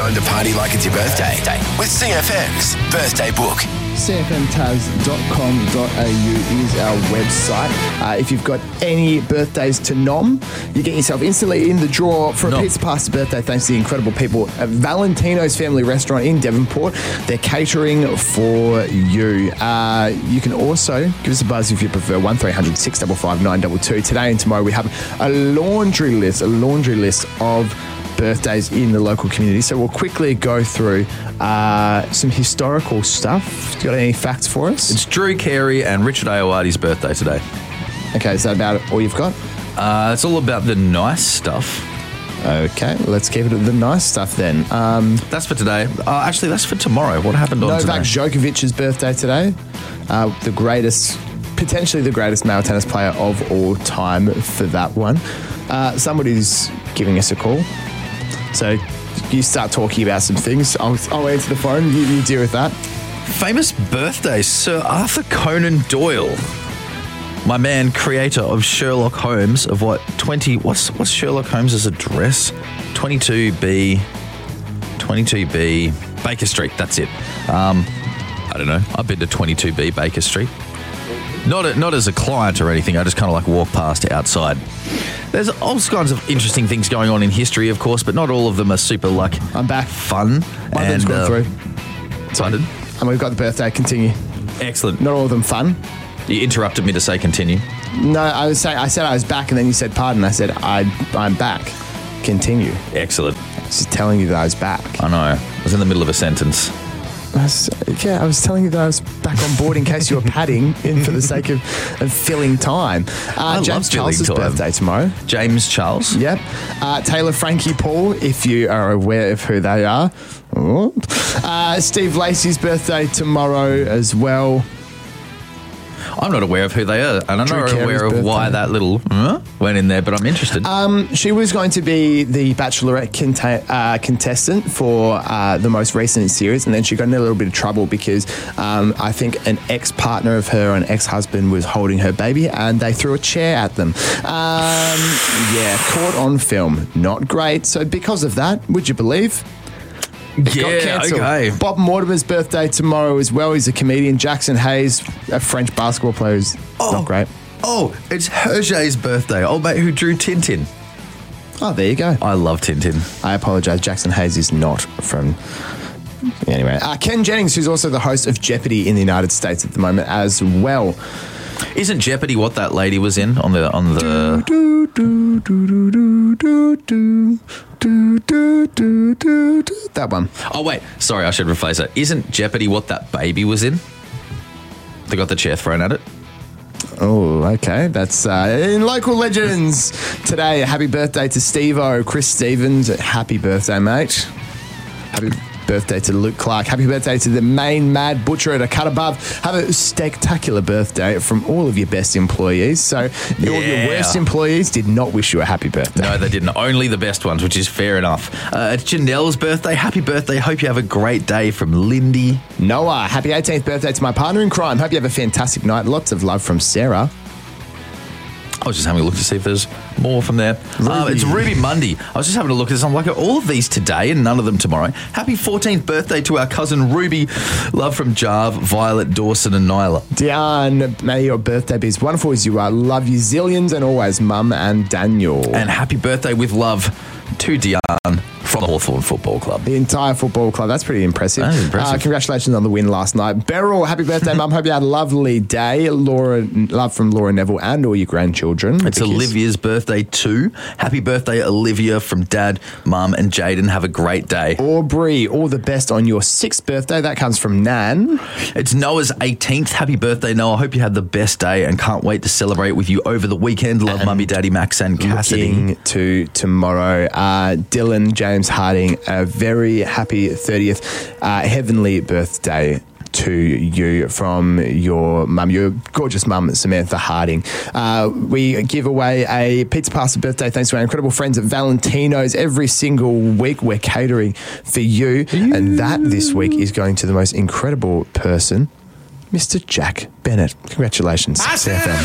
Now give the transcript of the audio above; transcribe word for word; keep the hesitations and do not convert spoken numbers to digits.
time to party like it's your birthday with C F M's Birthday Book. C F M taz dot com dot a u is our website. Uh, if you've got any birthdays to nom, you get yourself instantly in the draw for a Nom. pizza pasta birthday thanks to the incredible people at Valentino's Family Restaurant in Devonport. They're catering for you. Uh, you can also give us a buzz if you prefer, one three hundred six five five nine two two. Today and tomorrow we have a laundry list, a laundry list of birthdays in the local community. So we'll quickly go through uh, some historical stuff. You got any facts for us? It's Drew Carey and Richard Ayoade's birthday today. Okay, is that about all you've got? Uh, it's all about the nice stuff. Okay, let's keep it at the nice stuff then. Um, That's for today. Uh, actually, that's for tomorrow. What happened on Novak today? Djokovic's birthday today. Uh, the greatest, potentially the greatest male tennis player of all time for that one. Uh, somebody's giving us a call. So you start talking about some things. I'll, I'll answer the phone. You, you deal with that. Famous birthday, Sir Arthur Conan Doyle. My man, creator of Sherlock Holmes, of what, twenty, what's what's Sherlock Holmes' address? twenty-two B, twenty-two B, Baker Street, that's it. Um, I don't know, I've been to twenty-two B Baker Street. Not a, not as a client or anything, I just kind of like walk past outside. There's all kinds of interesting things going on in history, of course, but not all of them are super, like, I'm back. fun. One of them's and, gone uh, through. Funded. And we've got the birthday. Continue. Excellent. Not all of them fun. You interrupted me to say continue. No, I was saying I said I was back, and then you said pardon. I said I I'm back. Continue. Excellent. I was just telling you that I was back. I know. I was in the middle of a sentence. I was, yeah, I was telling you that I was back on board in case you were padding in for the sake of, of filling time. Uh, love James filling Charles' time. birthday tomorrow. James Charles. Yep. Uh, Taylor Frankie Paul, if you are aware of who they are. Oh. Uh, Steve Lacey's birthday tomorrow as well. I'm not aware of who they are, and I'm Drew not Carey's aware of birthday. why that little huh, went in there, but I'm interested. Um, she was going to be the Bachelorette conta- uh, contestant for uh, the most recent series, and then she got in a little bit of trouble because um, I think an ex-partner of her, an ex-husband, was holding her baby, and they threw a chair at them. Um, yeah, caught on film. Not great. So because of that, would you believe? It got yeah, cancelled. okay. Bob Mortimer's birthday tomorrow as well. He's a comedian. Jackson Hayes, a French basketball player, who's not great. Oh, it's Hergé's birthday. Old mate who drew Tintin. Oh, there you go. I love Tintin. I apologise. Jackson Hayes is not from... Anyway. Uh, Ken Jennings, who's also the host of Jeopardy in the United States at the moment as well. Isn't Jeopardy what that lady was in on the on the? Do, do, do, do, do, do, do, do, do, do, do, do. That one. Oh wait, sorry, I should rephrase that. Isn't Jeopardy what that baby was in? They got the chair thrown at it. Oh, okay. That's uh, in local legends today. Happy birthday to Steve-O, Chris Stevens. Happy birthday, mate. Happy birthday to Luke Clark. Happy birthday to the main mad butcher at A Cut Above. Have a spectacular birthday from all of your best employees. So all of your Yeah. worst employees did not wish you a happy birthday. No, they didn't. Only the best ones, which is fair enough. Uh, it's Janelle's birthday. Happy birthday. Hope you have a great day from Lindy. Noah, happy eighteenth birthday to my partner in crime. Hope you have a fantastic night. Lots of love from Sarah. I was just having a look to see if there's more from there. Uh, it's Ruby Mundy. I was just having a look at this. I'm like, all of these today and none of them tomorrow. Happy fourteenth birthday to our cousin Ruby. Love from Jarv, Violet, Dawson and Nyla. Diane, may your birthday be as wonderful as you are. Love you zillions and always, Mum and Daniel. And happy birthday with love to Diane from the Hawthorn Football Club. The entire football club. That's pretty impressive. That is impressive. Uh, congratulations on the win last night. Beryl, happy birthday, Mum. Hope you had a lovely day. Laura, love from Laura Neville and all your grandchildren. It's because- Olivia's birthday too. Happy birthday, Olivia, from Dad, Mum and Jaden. Have a great day. Aubrey, all the best on your sixth birthday. That comes from Nan. It's Noah's eighteenth. Happy birthday, Noah. Hope you had the best day and can't wait to celebrate with you over the weekend. Love And Mummy, Daddy, Max and Cassidy. Looking to tomorrow. Uh, Dylan James Harding, a very happy thirtieth uh, heavenly birthday to you from your mum, your gorgeous mum, Samantha Harding. Uh, we give away a pizza pasta birthday thanks to our incredible friends at Valentino's. Every single week we're catering for you, and that this week is going to the most incredible person, Mister Jack Bennett. Congratulations, C F M.